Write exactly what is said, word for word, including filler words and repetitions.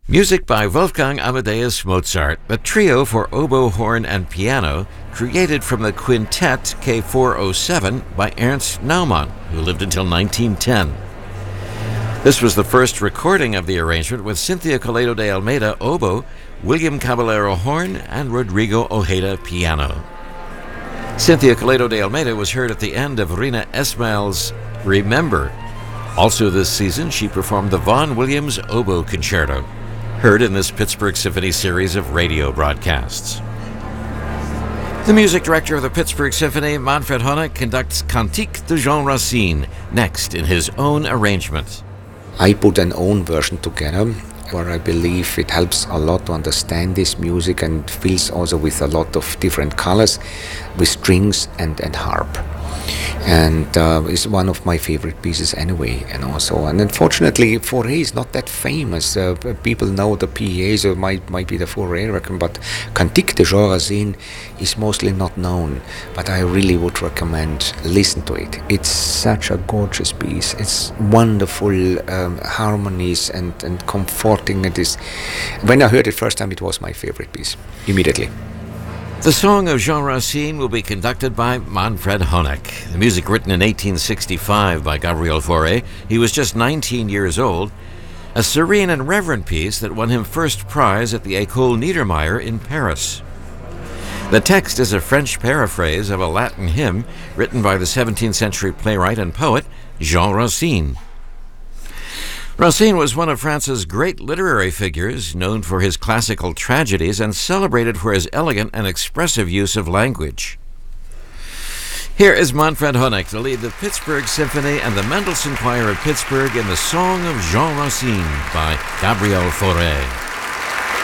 Music by Wolfgang Amadeus Mozart, a trio for oboe, horn, and piano, created from the quintet K four oh seven by Ernst Naumann, who lived until nineteen ten. This was the first recording of the arrangement with Cynthia Coleto de Almeida oboe, William Caballero horn, and Rodrigo Ojeda piano. Cynthia Coleto de Almeida was heard at the end of Rina Esmail's Remember. Also this season, she performed the Vaughan Williams Oboe Concerto, heard in this Pittsburgh Symphony series of radio broadcasts. The music director of the Pittsburgh Symphony, Manfred Honeck, conducts Cantique de Jean Racine, next in his own arrangement. I put an own version together where I believe it helps a lot to understand this music and fills also with a lot of different colors with strings and, and harp. And uh, it's one of my favorite pieces anyway, and also, and unfortunately, Fauré is not that famous. Uh, people know the P A, so it might might be the Fauré record, but Cantique de Jean Racine is mostly not known. But I really would recommend listen to it. It's such a gorgeous piece. It's wonderful um, harmonies and and comforting. It is. When I heard it first time, it was my favorite piece immediately. The Song of Jean Racine will be conducted by Manfred Honeck. The music written in eighteen sixty-five by Gabriel Fauré. He was just nineteen years old. A serene and reverent piece that won him first prize at the École Niedermeyer in Paris. The text is a French paraphrase of a Latin hymn written by the seventeenth century playwright and poet Jean Racine. Racine was one of France's great literary figures, known for his classical tragedies and celebrated for his elegant and expressive use of language. Here is Manfred Honeck to lead the Pittsburgh Symphony and the Mendelssohn Choir of Pittsburgh in the Song of Jean Racine by Gabriel Fauré.